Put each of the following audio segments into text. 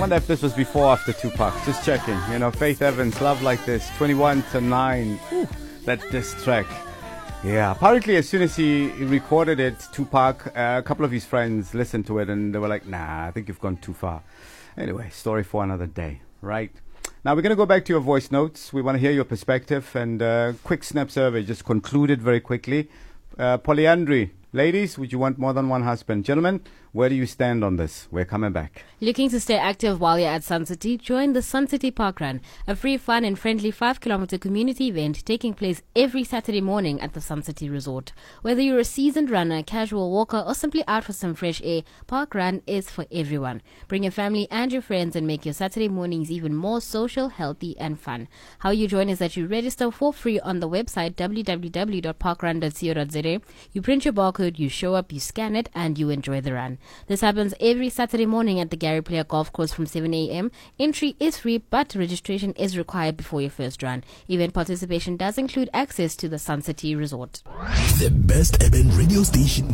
wonder if this was before or after Tupac. Just checking. You know, Faith Evans, Love Like This, 21 to 9. Ooh, that diss track. Yeah, apparently as soon as he recorded it, Tupac, a couple of his friends listened to it and they were like, nah, I think you've gone too far. Anyway, story for another day, right? Now we're going to go back to your voice notes. We want to hear your perspective and quick snap survey, just concluded very quickly. Polyandry. Ladies, would you want more than one husband? Gentlemen, where do you stand on this? We're coming back. Looking to stay active while you're at Sun City? Join the Sun City Park Run, a free, fun and friendly 5-kilometer community event taking place every Saturday morning at the Sun City Resort. Whether you're a seasoned runner, casual walker or simply out for some fresh air, Park Run is for everyone. Bring your family and your friends and make your Saturday mornings even more social, healthy and fun. How you join is that you register for free on the website www.parkrun.co.za. You print your barcode, you show up, you scan it and you enjoy the run. This happens every Saturday morning at the Gary Player Golf Course from 7 a.m. Entry is free, but registration is required before your first run. Event participation does include access to the Sun City Resort. The best urban radio station,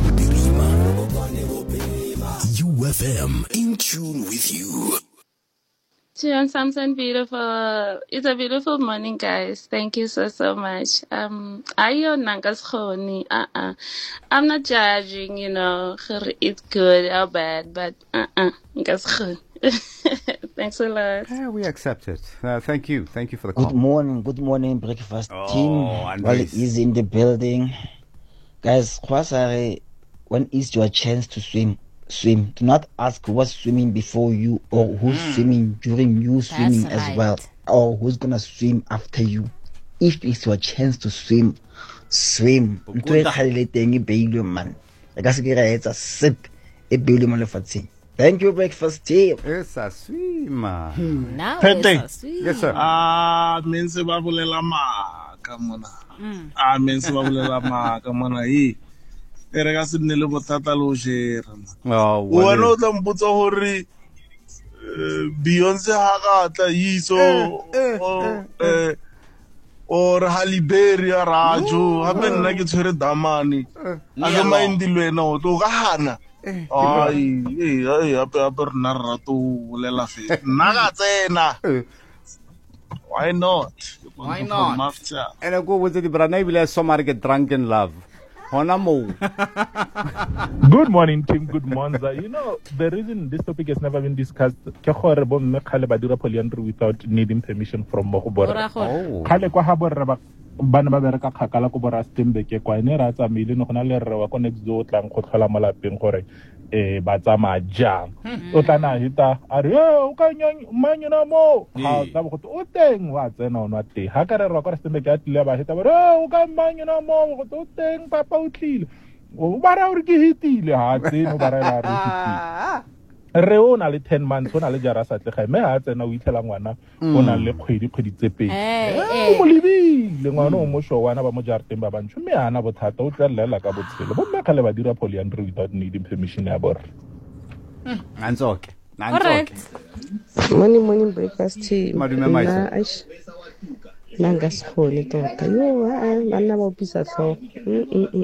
UFM, in tune with you. John Samson, beautiful. It's a beautiful morning, guys. Thank you so much. I'm not judging, you know, it's good or bad, but thanks a lot. Yeah, we accept it. Thank you for the Good call. good morning, breakfast team. Andres. While he's in the building, guys. When is your chance to swim? Swim. Do not ask who was swimming before you or who's swimming during you swimming as well, or who's gonna swim after you. If it's your chance to swim, swim. Ntwe khalele teng e beilwe man. Ka se kira etsa sip e beilwe mo lefatsheng. Thank you, breakfast team. It's a swimmer. Now Pete. it's a Yes, sir. Mense ba bolela maka mona. Mense ba bolela maka mona e re ka se nne le bothata le o share. Oh, Wena o tla mpotsa hore Beyonce ha ka tla iso or Halle Berry ya rajo hape nna ke tshwere damane a ke mind lwena o tlo ga hana ai hape rena re rato bolela fe nna ka tsena. Why not? And I go with the brand name somebody get drunk in love. Good morning, team. Good morning. You know, the reason this topic has never been discussed without needing permission from Mohobora. Bana ba bereka khakala ko bora Stembeke kwa ene ra tsamile no gona le re wa ko next zo tlang go tlhola malapeng gore ba tsama jang o tla na hita a re o ka nyang manyona mo ha tla go o teng wa tsena ona te ha ka re ra ko Stembeke a tlile ba hita ba o ka manyona mo go o teng papa o tlile o ba ra o re ke hitile ha tseno ba ra re hitile re o na le 10 months o na le jara sa tle me ha tsena o itlhela ngwana o na le kgwedi tse pedi mo lebile ngwana o mo sho wana ba mo jarteng ba bantsho me ana bothata o tlelela ka botshelo bo mma khale ba dira polyandry without needing permission ya bor Nanzoke morning breakfast tea madume nanga sikhoni tota yo banna ba opisa tlhogo